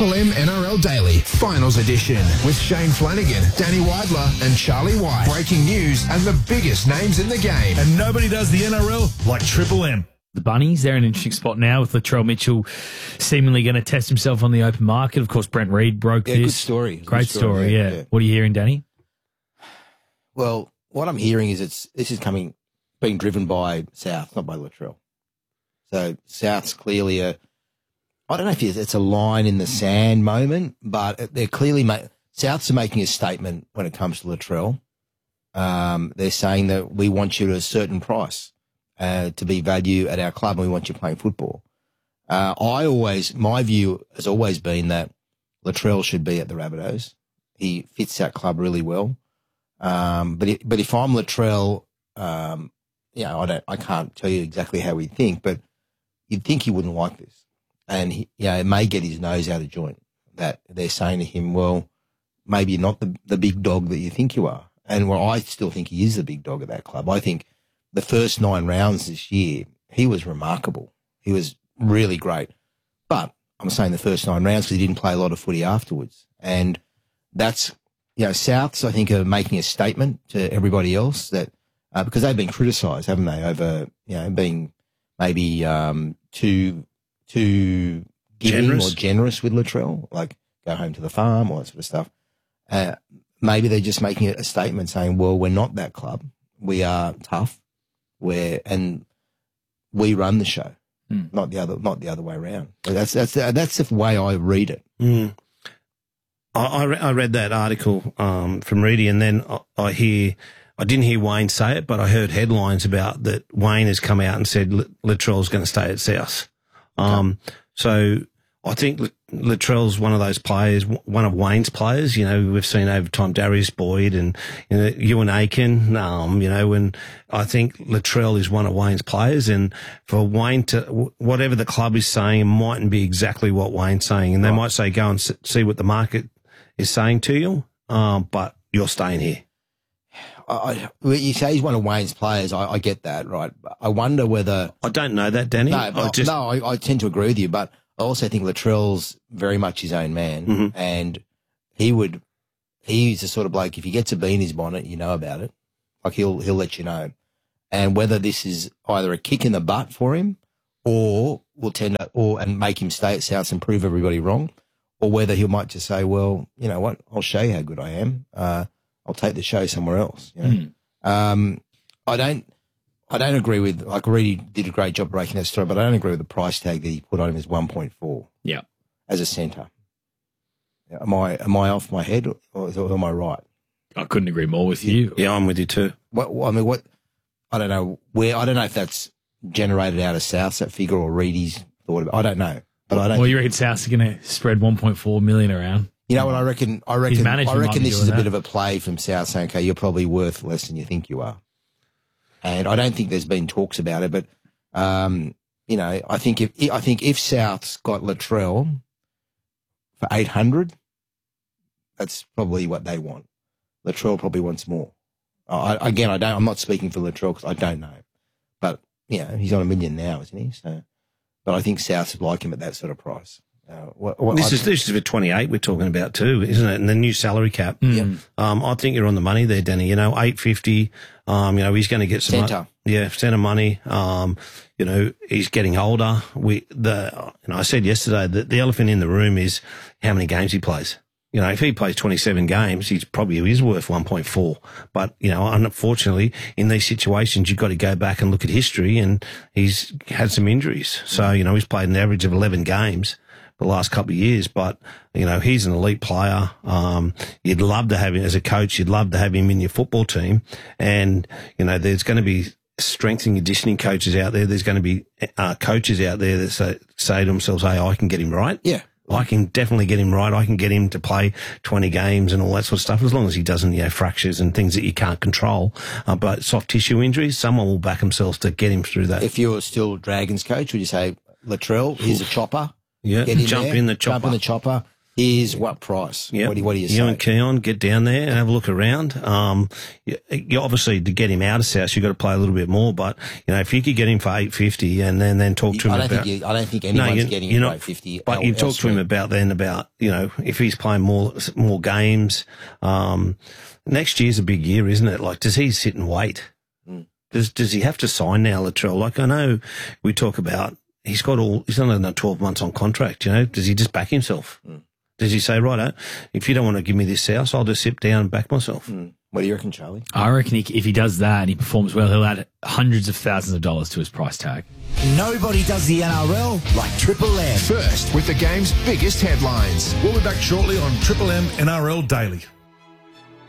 Triple M NRL Daily, Finals Edition, with Shane Flanagan, Danny Weidler and Charlie White. Breaking news and the biggest names in the game. And nobody does the NRL like Triple M. The Bunnies, they're in an interesting spot now with Latrell Mitchell seemingly going to test himself on the open market. Of course, Brent Reid broke this. Good story. Great story, yeah. What are you hearing, Danny? Well, what I'm hearing is this is being driven by South, not by Latrell. So South's clearly I don't know if it's a line in the sand moment, but they're clearly Souths are making a statement when it comes to Latrell. They're saying that we want you at a certain price to be value at our club, and we want you playing football. My view has always been that Latrell should be at the Rabbitohs. He fits that club really well. But if I'm Latrell, I can't tell you exactly how we think, but you'd think he wouldn't like this. And it may get his nose out of joint that they're saying to him, well, maybe you're not the big dog that you think you are. And well, I still think he is the big dog of that club. I think the first 9 rounds this year, he was remarkable. He was really great. But I'm saying the first 9 rounds because he didn't play a lot of footy afterwards. And that's, Souths, I think, are making a statement to everybody else that, because they've been criticised, haven't they, over, being maybe too giving or generous with Latrell, like go home to the farm, all that sort of stuff. Maybe they're just making a statement saying, well, we're not that club. We are tough. And we run the show, not the other way around. So that's the way I read it. Mm. I read that article from Reedy, and then I didn't hear Wayne say it, but I heard headlines about that Wayne has come out and said Latrell's going to stay at South. So I think Latrell's one of those players, one of Wayne's players. We've seen over time Darius Boyd and Ewan Aiken. And I think Latrell is one of Wayne's players, and for Wayne to whatever the club is saying, it mightn't be exactly what Wayne's saying, and they might say go and see what the market is saying to you, but you're staying here. You say he's one of Wayne's players. I get that, right? I wonder whether I don't know that, Danny. I tend to agree with you, but I also think Latrell's very much his own man, and he's the sort of bloke, if he gets a bee in his bonnet, you know about it. Like he'll let you know, and whether this is either a kick in the butt for him, or and make him stay at South and prove everybody wrong, or whether he might just say, well, you know what, I'll show you how good I am. I'll take the show somewhere else. I don't agree with, like, Reedy did a great job breaking that story, but I don't agree with the price tag that he put on him as 1.4. Yeah. As a centre. Am I off my head or am I right? I couldn't agree more with you. Yeah, I'm with you too. I don't know if that's generated out of South, that figure, or Reedy's thought about. I don't know. But I don't. Well, you reckon South's going to spread 1.4 million around? You know what I reckon? I reckon this is a bit of a play from South saying, okay, you're probably worth less than you think you are. And I don't think there's been talks about it, but, I think if South's got Latrell for 800, that's probably what they want. Latrell probably wants more. I'm not speaking for Latrell because I don't know, but he's on $1 million now, isn't he? So, but I think South would like him at that sort of price. This is for 28 we're talking about too, isn't it? And the new salary cap. I think you're on the money there, Danny. 850. He's going to get some centre money. He's getting older. I said yesterday that the elephant in the room is how many games he plays. If he plays 27 games, he's probably is worth 1.4. But, unfortunately, in these situations, you've got to go back and look at history, and he's had some injuries. So, he's played an average of 11 games the last couple of years, but, he's an elite player. You'd love to have him as a coach. You'd love to have him in your football team. And, there's going to be strength and conditioning coaches out there. There's going to be coaches out there that say to themselves, hey, I can get him right. Yeah. I can definitely get him right. I can get him to play 20 games and all that sort of stuff, as long as he doesn't, fractures and things that you can't control. But soft tissue injuries, someone will back themselves to get him through that. If you're still Dragons coach, would you say, Latrell, here's a chopper? Yeah, jump in the chopper. is what price? Yep. What do you say? You and Keon get down there and have a look around. You obviously, to get him out of South, you've got to play a little bit more. But, if you could get him for $850 and then talk to him about... I don't think anyone's getting him for $850. But you talk to him about if he's playing more games. Next year's a big year, isn't it? Like, does he sit and wait? Does he have to sign now, Latrell? Like, I know we talk about he's only 12 months on contract, Does he just back himself? Does he say, righto, if you don't want to give me this house, I'll just sit down and back myself? What do you reckon, Charlie? I reckon if he does that and he performs well, he'll add hundreds of thousands of dollars to his price tag. Nobody does the NRL like Triple M. First with the game's biggest headlines. We'll be back shortly on Triple M NRL Daily.